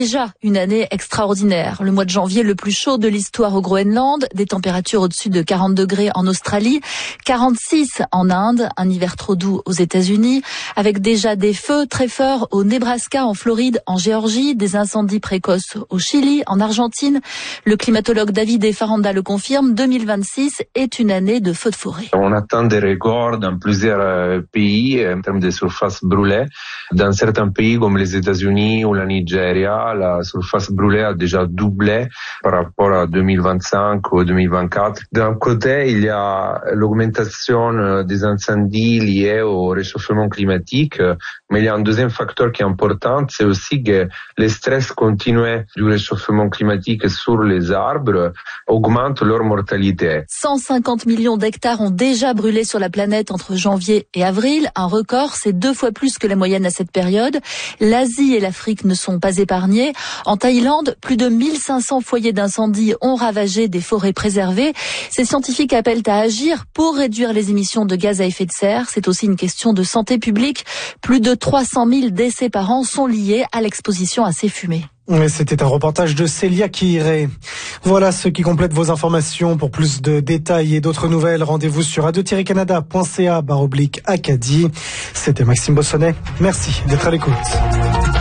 Déjà une année extraordinaire. Le mois de janvier le plus chaud de l'histoire au Groenland, des températures au-dessus de 40 degrés en Australie, 46 en Inde, un hiver trop doux aux États-Unis, avec déjà des feux très forts au Nebraska, en Floride, en Géorgie, des incendies précoces au Chili, en Argentine. Le climatologue David Faranda le confirme, 2026 est une année de feux de forêt. On attend des records dans plusieurs pays en termes de surface brûlée. Dans certains pays comme les États-Unis ou la Nigeria, la surface brûlée a déjà doublé par rapport à 2025 ou 2024. D'un côté, il y a l'augmentation des incendies liés au réchauffement climatique, mais il y a un deuxième facteur qui est important, c'est aussi que le stress continu du réchauffement climatique sur les arbres augmente leur mortalité. 150 millions d'hectares ont déjà brûlé sur la planète entre janvier et avril. Un record, c'est 2 fois plus que la moyenne à cette période. L'Asie et l'Afrique ne sont pas épargnées. En Thaïlande, plus de 1500 foyers d'incendie ont ravagé des forêts préservées. Ces scientifiques appellent à agir pour réduire les émissions de gaz à effet de serre. C'est aussi une question de santé publique. Plus de 300 000 décès par an sont liés à l'exposition à ces fumées. C'était un reportage de Célia Quiré. Voilà ce qui complète vos informations. Pour plus de détails et d'autres nouvelles, rendez-vous sur radio-canada.ca/Acadie. C'était Maxime Bossonnet. Merci d'être à l'écoute.